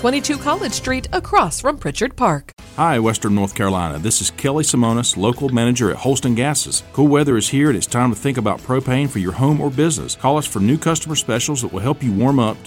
22 College Street, across from Pritchard Park. Hi, Western North Carolina. This is Kelly Simonis, local manager at Holston Gases. Cool weather is here and it's time to think about propane for your home or business. Call us for new customer specials that will help you warm up